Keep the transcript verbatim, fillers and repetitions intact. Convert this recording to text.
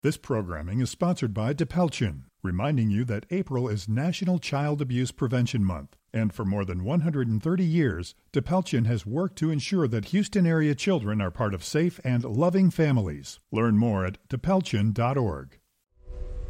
This programming is sponsored by Depelchin, reminding you that April is National Child Abuse Prevention Month. And for more than one hundred thirty years, Depelchin has worked to ensure that Houston area children are part of safe and loving families. Learn more at depelchin dot org.